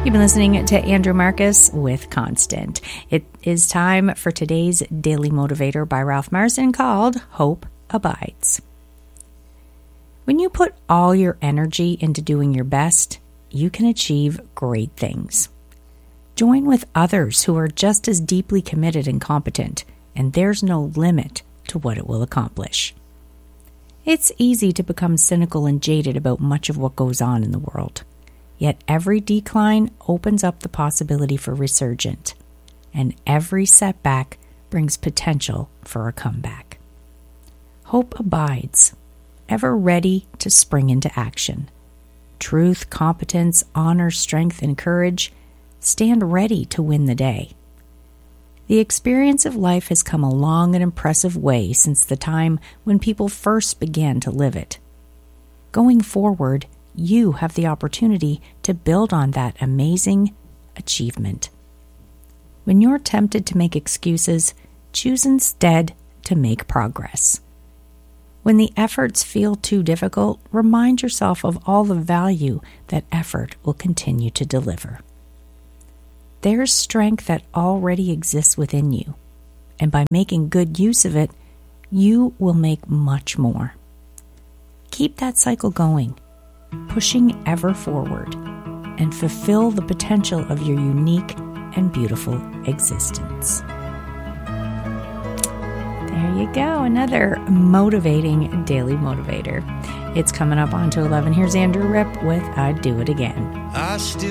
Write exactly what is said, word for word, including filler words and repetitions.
You've been listening to Andrew Marcus with Constant. It is time for today's Daily Motivator by Ralph Marston called Hope Abides. When you put all your energy into doing your best, you can achieve great things. Join with others who are just as deeply committed and competent, and there's no limit to what it will accomplish. It's easy to become cynical and jaded about much of what goes on in the world. Yet every decline opens up the possibility for resurgent, and every setback brings potential for a comeback. Hope abides, ever ready to spring into action. Truth, competence, honor, strength, and courage stand ready to win the day. The experience of life has come a long and impressive way since the time when people first began to live it. Going forward, you have the opportunity to build on that amazing achievement. When you're tempted to make excuses, choose instead to make progress. When the efforts feel too difficult, remind yourself of all the value that effort will continue to deliver. There's strength that already exists within you, and by making good use of it, you will make much more. Keep that cycle going, pushing ever forward, and fulfill the potential of your unique and beautiful existence. There you go, another motivating Daily Motivator. It's coming up on to eleven. Here's Andrew Ripp with I'd Do It Again. I still